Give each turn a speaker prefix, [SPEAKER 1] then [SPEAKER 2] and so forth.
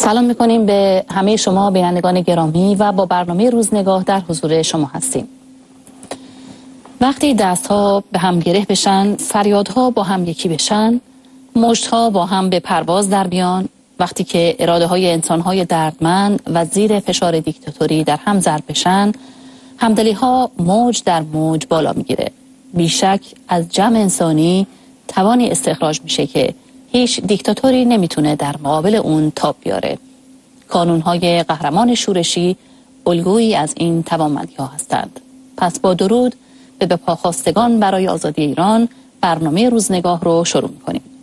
[SPEAKER 1] سلام میکنیم به همه شما بینندگان گرامی و با برنامه روزنگاه در حضور شما هستیم. وقتی دستها به هم گره بشن، فریادها با هم یکی بشن، مژدها با هم به پرواز در بیان، وقتی که اراده های انسان های دردمند و زیر فشار دیکتاتوری در هم ضرب بشن، همدلی ها موج در موج بالا میگیره. بیشک از جمع انسانی توانی استخراج میشه که هیچ دیکتاتوری نمیتونه در مقابل اون تاب بیاره. کانونهای قهرمان شورشی الگویی از این توانمندی ها هستند. پس با درود به پاخواستگان برای آزادی ایران برنامه روزنگاه رو شروع می‌کنیم.